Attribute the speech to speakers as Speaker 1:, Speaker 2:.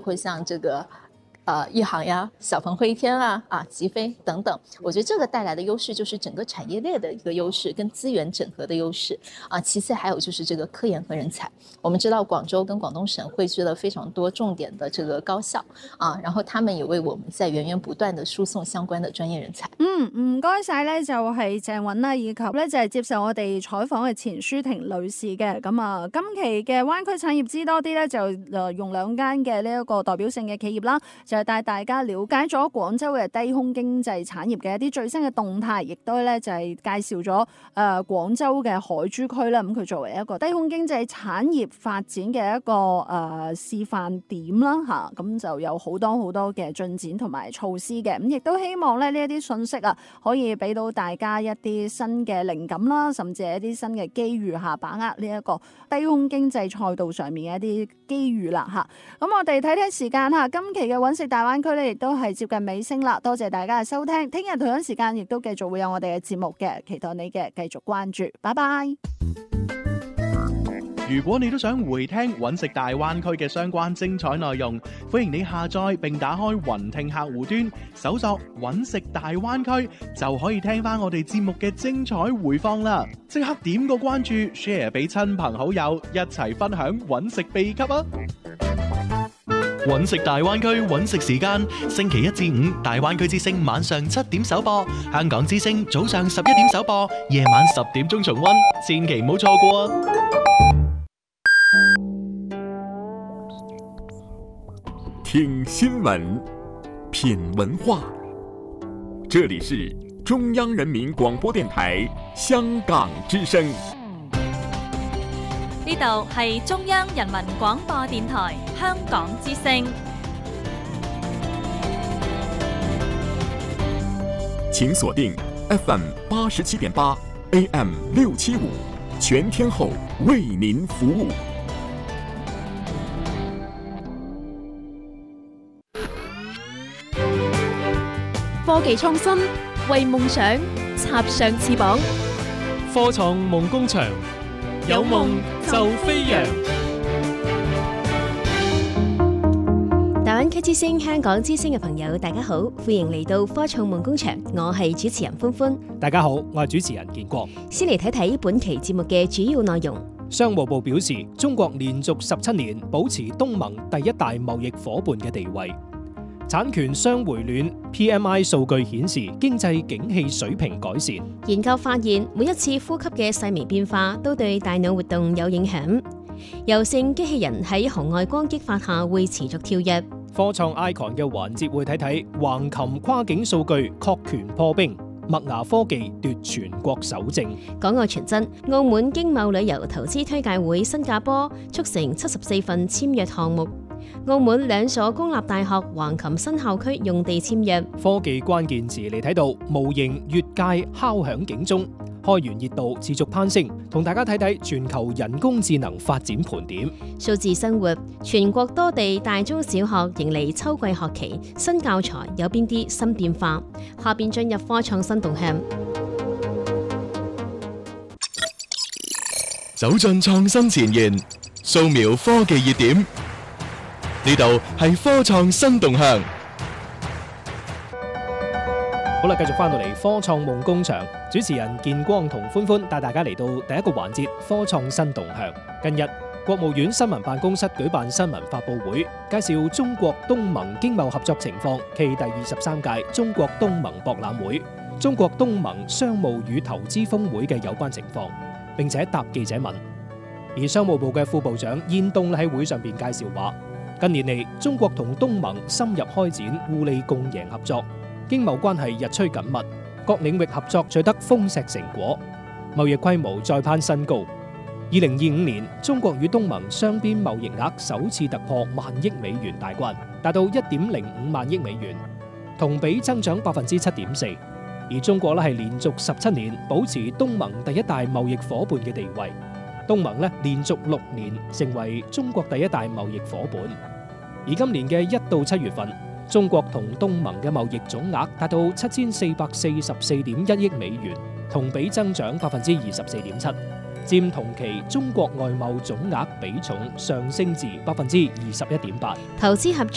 Speaker 1: 括像这个亿航呀、小鹏飞天极飞等等，我觉得这个带来的优势就是整个产业链的一个优势跟资源整合的优势其次还有就是这个科研和人才。我们知道广州跟广東省匯聚了非常多重點的這個高校然後他們也為我們在源源不斷的輸送相關的專業人才。
Speaker 2: 唔該晒咧，就係鄭韻啦，以及咧就係接受我哋採訪嘅錢舒婷女士嘅。咁今期嘅灣區產業知多啲咧，就用2間嘅呢一個代表性嘅企業啦，就係帶大家了解咗廣州嘅低空經濟產業嘅一啲最新嘅動態，亦都咧就係介紹咗廣州嘅海珠區啦。咁佢作為一個低空經濟產業發展嘅一個示範點啦嚇，咁就有好多嘅進展同埋措施嘅。咁亦都希望咧呢一啲信息可以俾到大家一啲新嘅靈感啦，甚至係一啲新嘅機遇把握呢一個低空經濟賽道上面嘅一啲機遇啦嚇。咁我哋睇時間今期嘅揾食大灣區咧，亦都係接近尾聲啦。多謝大家嘅收聽，聽日同樣時間亦都繼續會有我哋嘅節目嘅，期待你嘅繼續關注。拜拜。
Speaker 3: 如果你都想回聽揾食大灣區嘅相關精彩內容，歡迎你下載並打開雲聽客戶端，搜索揾食大灣區，就可以聽翻我哋節目嘅精彩回放啦！即刻點個關注 ，share 俾親朋好友，一齊分享揾食秘笈啊！揾食大灣區揾食時間，星期1至5大灣區之聲晚上7點首播，香港之聲早上11點首播，夜晚10點鐘重溫，千祈唔好錯過啊！
Speaker 4: 聽新聞，品文化，這裡是中央人民廣播電台香港之聲。
Speaker 5: 呢度係中央人民廣播電台香港之聲。
Speaker 4: 請鎖定 FM 87.8 AM 675，全天候為您服務。
Speaker 6: 科技創新，為夢想插上翅膀。
Speaker 7: 科創夢工場，有夢就飛揚。
Speaker 8: 大灣區之聲、香港之聲嘅朋友，大家好，歡迎嚟到科創夢工場，我係主持人歡歡。
Speaker 7: 大家好，我係主持人建國。
Speaker 8: 先嚟睇睇本期節目嘅主要內容。
Speaker 7: 商務部表示，中國連續17年保持東盟第一大貿易夥伴嘅地位。產權雙回暖 PMI 數據顯示經濟景氣水平改善。
Speaker 8: 研究發現，每一次呼吸嘅細微變化都對大腦活動有影響。柔性機器人喺紅外光激發下會持續跳躍。
Speaker 7: 科創 Icon 嘅環節會睇睇橫琴跨境數據確權破冰，麥芽科技奪全國首正。
Speaker 8: 港澳傳真，澳門經貿旅遊投資推介會新加坡促成74份簽約項目。澳門2所公立大學橫琴新校區用地簽約。
Speaker 7: 科技關鍵詞嚟睇到模型越界敲響警鐘，開源熱度持續攀升，同大家睇睇全球人工智能發展盤點。
Speaker 8: 數字生活，全國多地大中小學迎嚟秋季學期，新教材有邊啲新變化？下邊進入科創新動向。
Speaker 3: 走進創新前沿，掃描科技熱點。呢度係科創新動向。
Speaker 7: 好啦，繼續翻到嚟科創夢工場，主持人建光同歡歡帶大家嚟到第一個環節科創新動向。近日，國務院新聞辦公室舉辦新聞發佈會，介紹中國東盟經貿合作情況暨第23屆中國東盟博覽會、中國東盟商務與投資峰會嘅有關情況，並且答記者問。而商務部嘅副部長燕東喺會上邊介紹話，近年嚟，中國同東盟深入開展互利共贏合作，經貿關係日趨緊密，各領域合作取得豐碩成果，貿易規模再攀新高。2025年，中國與東盟雙邊貿易額首次突破萬億美元大關，達到1.05萬億美元，同比增長7.4%。而中國係連續17年保持東盟第一大貿易夥伴嘅地位。東盟連續6年成為中國第一大貿易夥伴，而今年嘅1到7月份，中國同東盟嘅貿易總額達到7444.1億美元，同比增長24.7%，佔同期中國外貿總額比重上升至21.8%。
Speaker 8: 投資合作